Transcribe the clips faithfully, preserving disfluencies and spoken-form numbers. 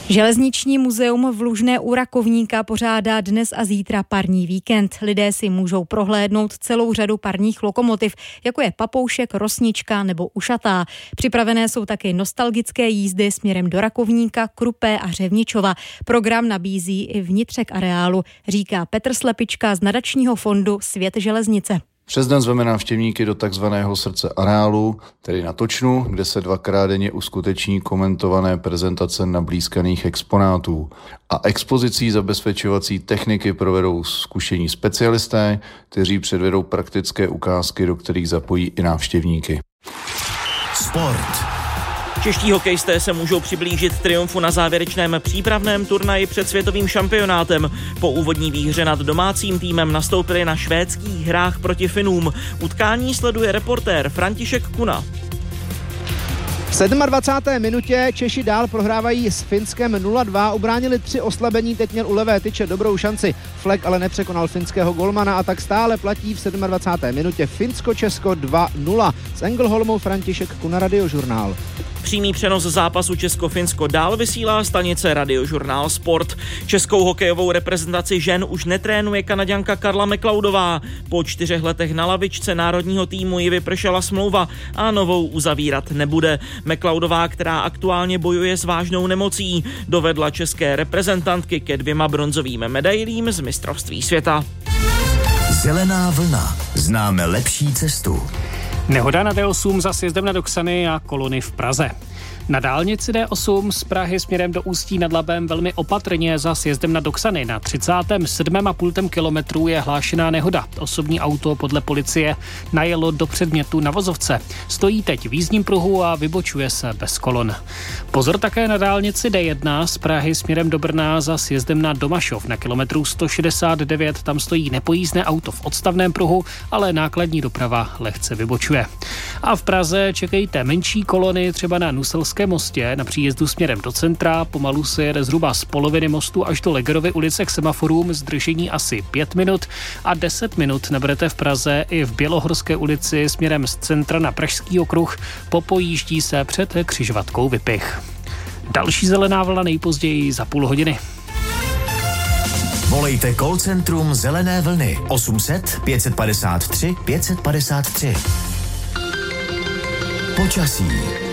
Železniční muzeum v Lužné u Rakovníka pořádá dnes a zítra parní víkend. Lidé si můžou prohlédnout celou řadu parních lokomotiv, jako je Papoušek, Rosnička nebo Ušatá. Připravené jsou taky nostalgické jízdy směrem do Rakovníka, Krupé a Řevničova. Program nabízí i vnitřek areálu, říká Petr Slepička z nadačního fondu Svět železnice. Přes den zveme návštěvníky do takzvaného srdce areálu, tedy na Točnu, kde se dvakrát denně uskuteční komentované prezentace nablízkaných exponátů. A expozicí zabezpečovací techniky provedou zkušení specialisté, kteří předvedou praktické ukázky, do kterých zapojí i návštěvníky. Sport. Čeští hokejisté se můžou přiblížit triumfu na závěrečném přípravném turnaji před světovým šampionátem. Po úvodní výhře nad domácím týmem nastoupili na švédských hrách proti Finům. Utkání sleduje reportér František Kuna. V dvacáté sedmé minutě Češi dál prohrávají s Finskem nula dva, ubránili tři oslabení, teď měl u levé tyče dobrou šanci. Flek ale nepřekonal finského golmana a tak stále platí v dvacáté sedmé minutě Finsko-Česko dva nula. Z Engelholmu František Kuna, Radiožurnál. Přímý přenos zápasu Česko-Finsko dál vysílá stanice Radiožurnál Sport. Českou hokejovou reprezentaci žen už netrénuje Kanaďanka Karla McLeodová. Po čtyřech letech na lavičce národního týmu ji vypršela smlouva a novou uzavírat nebude. McLeodová, která aktuálně bojuje s vážnou nemocí, dovedla české reprezentantky ke dvěma bronzovým medailím z mistrovství světa. Zelená vlna. Známe lepší cestu. Nehoda na D osm za sjezdem na Doksany a kolony v Praze. Na dálnici D osm z Prahy směrem do Ústí nad Labem velmi opatrně za sjezdem na Doksany. Na třicátém sedmém a půl kilometru je hlášená nehoda. Osobní auto podle policie najelo do předmětu na vozovce. Stojí teď v jízdním pruhu a vybočuje se bez kolon. Pozor také na dálnici D jedna z Prahy směrem do Brna za sjezdem na Domašov. Na kilometru sto šedesát devět tam stojí nepojízdné auto v odstavném pruhu, ale nákladní doprava lehce vybočuje. A v Praze čekejte menší kolony třeba na Nuselském mostě na příjezdu směrem do centra. Pomalu se jede zhruba z poloviny mostu až do Legerovy ulice k semaforům, zdržení asi pět minut a deset minut naberete v Praze i v Bělohorské ulici směrem z centra na Pražský okruh. Popojíždí se před křižovatkou Vypich. Další zelená vlna nejpozději za půl hodiny. Volejte call centrum Zelené vlny osm set pět padesát tři pět padesát tři. Počasí.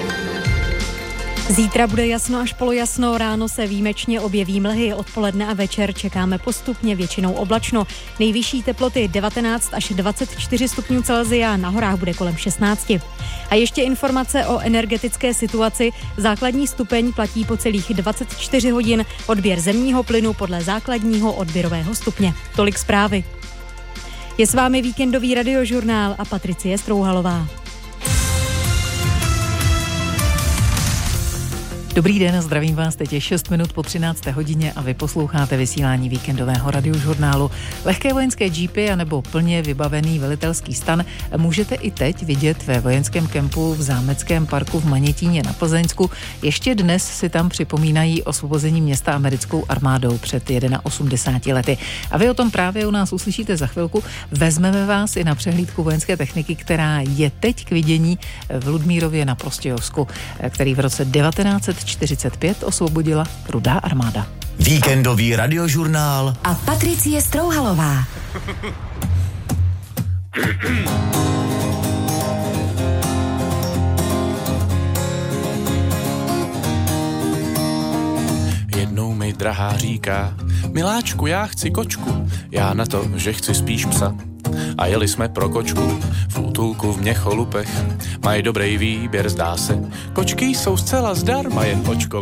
Zítra bude jasno až polojasno, ráno se výjimečně objeví mlhy, odpoledne a večer čekáme postupně většinou oblačno. Nejvyšší teploty devatenáct až dvacet čtyři stupňů Celsia, na horách bude kolem šestnáct. A ještě informace o energetické situaci. Základní stupeň platí po celých dvacet čtyři hodin, odběr zemního plynu podle základního odběrového stupně. Tolik zprávy. Je s vámi víkendový Radiožurnál a Patricie Strouhalová. Dobrý den, zdravím vás, teď je šest minut po třinácté hodině a vy posloucháte vysílání víkendového Radiožurnálu. Lehké vojenské džípy anebo plně vybavený velitelský stan můžete i teď vidět ve vojenském kempu v Zámeckém parku v Manětíně na Plzeňsku. Ještě dnes si tam připomínají osvobození města americkou armádou před osmdesáti jednou lety. A vy o tom právě u nás uslyšíte za chvilku. Vezmeme vás i na přehlídku vojenské techniky, která je teď k vidění v Ludmírově na Prostějovsku, který v roce devatenáct set čtyřicet pět osvobodila Rudá armáda. Víkendový Radiožurnál a Patricie Strouhalová. Jednou mi drahá říká: miláčku, já chci kočku. Já na to, že chci spíš psa. A jeli jsme pro kočku v útulku v Měcholupech. Mají dobrý výběr, zdá se. Kočky jsou zcela zdarma, jen očko